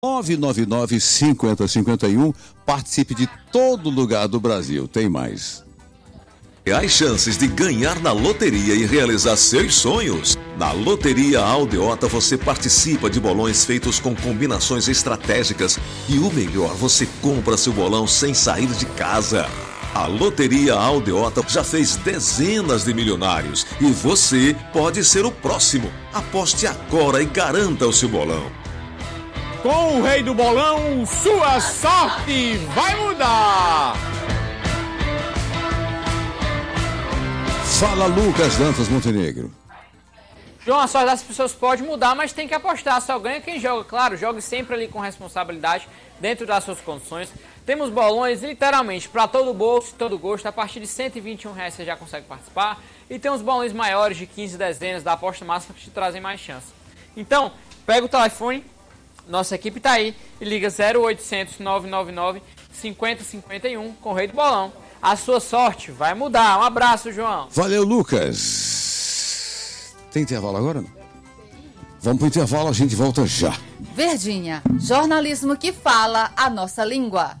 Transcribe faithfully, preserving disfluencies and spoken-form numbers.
nove nove nove, cinquenta, cinquenta e um. Participe de todo lugar do Brasil. Tem mais. As chances de ganhar na loteria e realizar seus sonhos. Na Loteria Aldeota você participa de bolões feitos com combinações estratégicas e o melhor, você compra seu bolão sem sair de casa. A Loteria Aldeota já fez dezenas de milionários e você pode ser o próximo. Aposte agora e garanta o seu bolão. Com o Rei do Bolão, sua sorte vai mudar! Fala, Lucas Dantas Montenegro. João, a sorte das pessoas pode mudar, mas tem que apostar. Só ganha quem joga. Claro, jogue sempre ali com responsabilidade, dentro das suas condições. Temos bolões, literalmente, para todo bolso e todo gosto. A partir de cento e vinte e um reais você já consegue participar. E tem uns bolões maiores de quinze dezenas da aposta máxima que te trazem mais chance. Então, pega o telefone, nossa equipe está aí, e liga zero oitocentos, nove nove nove, cinquenta, cinquenta e um com o Rei do Bolão. A sua sorte vai mudar. Um abraço, João. Valeu, Lucas. Tem intervalo agora? Não? Vamos pro intervalo, a gente volta já. Verdinha, jornalismo que fala a nossa língua.